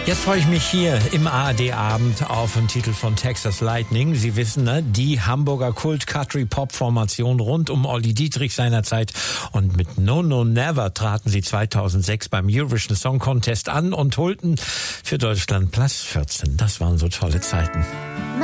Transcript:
Jetzt freue ich mich hier im ARD-Abend auf den Titel von Texas Lightning. Sie wissen, ne, die Hamburger Kult-Country-Pop-Formation rund um Olli Dietrich seinerzeit. Und mit No No Never traten sie 2006 beim Eurovision Song Contest an und holten für Deutschland Platz 14. Das waren so tolle Zeiten.